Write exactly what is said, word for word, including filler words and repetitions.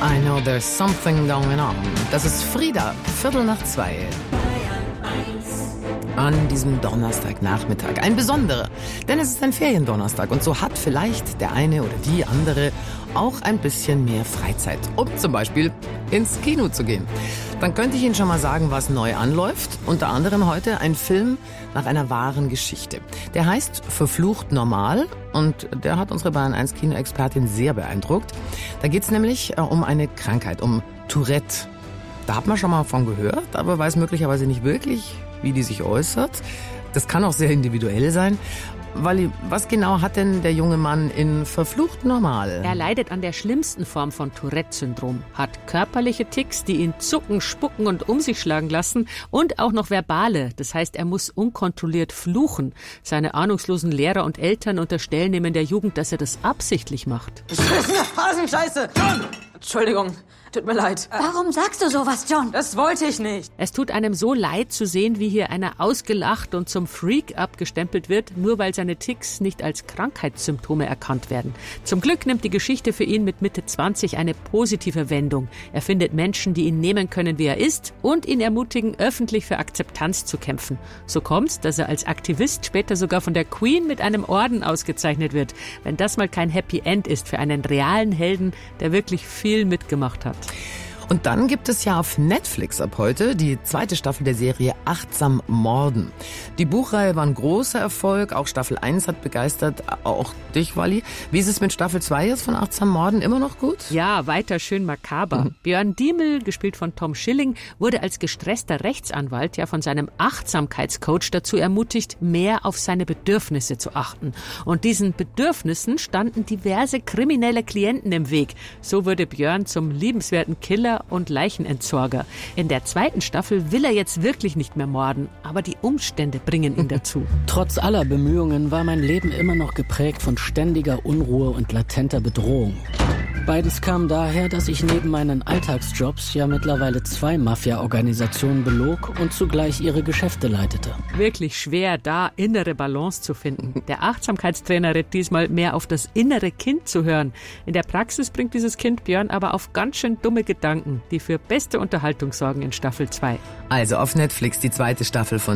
I know there's something going on. Das ist Frida, Viertel nach zwei. An diesem Donnerstagnachmittag. Ein besonderer, denn es ist ein Feriendonnerstag und so hat vielleicht der eine oder die andere auch ein bisschen mehr Freizeit, um zum Beispiel ins Kino zu gehen. Dann könnte ich Ihnen schon mal sagen, was neu anläuft. Unter anderem heute ein Film nach einer wahren Geschichte. Der heißt Verflucht normal und der hat unsere Bayern eins Kinoexpertin sehr beeindruckt. Da geht's nämlich äh, um eine Krankheit, um Tourette. Da hat man schon mal von gehört, aber weiß möglicherweise nicht wirklich, wie die sich äußert. Das kann auch sehr individuell sein. Walli, was genau hat denn der junge Mann in Verflucht normal? Er leidet an der schlimmsten Form von Tourette-Syndrom, hat körperliche Tics, die ihn zucken, spucken und um sich schlagen lassen und auch noch verbale. Das heißt, er muss unkontrolliert fluchen. Seine ahnungslosen Lehrer und Eltern unterstellen ihm in der Jugend, dass er das absichtlich macht. Hasenscheiße! John! Entschuldigung, tut mir leid. Warum sagst du sowas, John? Das wollte ich nicht. Es tut einem so leid zu sehen, wie hier einer ausgelacht und zum Freak abgestempelt wird, nur weil seine Tics nicht als Krankheitssymptome erkannt werden. Zum Glück nimmt die Geschichte für ihn mit Mitte zwanzig eine positive Wendung. Er findet Menschen, die ihn nehmen können, wie er ist und ihn ermutigen, öffentlich für Akzeptanz zu kämpfen. So kommt's, dass er als Aktivist später sogar von der Queen mit einem Orden ausgezeichnet wird. Wenn das mal kein Happy End ist für einen realen Helden, der wirklich viel mitgemacht hat. Und dann gibt es ja auf Netflix ab heute die zweite Staffel der Serie Achtsam Morden. Die Buchreihe war ein großer Erfolg, auch Staffel eins hat begeistert, auch dich, Walli. Wie ist es mit Staffel zwei jetzt von Achtsam Morden? Immer noch gut? Ja, weiter schön makaber. Mhm. Björn Diemel, gespielt von Tom Schilling, wurde als gestresster Rechtsanwalt ja von seinem Achtsamkeitscoach dazu ermutigt, mehr auf seine Bedürfnisse zu achten. Und diesen Bedürfnissen standen diverse kriminelle Klienten im Weg. So wurde Björn zum liebenswerten Killer und Leichenentsorger. In der zweiten Staffel will er jetzt wirklich nicht mehr morden, aber die Umstände bringen ihn dazu. Trotz aller Bemühungen war mein Leben immer noch geprägt von ständiger Unruhe und latenter Bedrohung. Beides kam daher, dass ich neben meinen Alltagsjobs ja mittlerweile zwei Mafia-Organisationen belog und zugleich ihre Geschäfte leitete. Wirklich schwer, da innere Balance zu finden. Der Achtsamkeitstrainer rät diesmal mehr auf das innere Kind zu hören. In der Praxis bringt dieses Kind Björn aber auf ganz schön dumme Gedanken, die für beste Unterhaltung sorgen in Staffel zwei. Also auf Netflix die zweite Staffel von